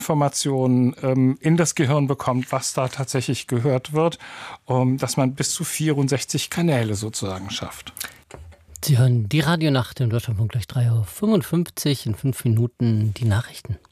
Informationen in das Gehirn bekommt, was da tatsächlich gehört wird, dass man bis zu 64 Kanäle sozusagen schafft. Sie hören die Radionacht im Deutschlandfunk gleich 3:55 Uhr, in 5 Minuten die Nachrichten.